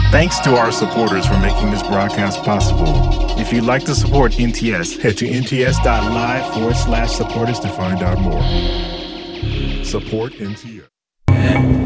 Thanks to our supporters for making this broadcast possible. If you'd like to support NTS, head to nts.live/supporters to find out more. Support NTS.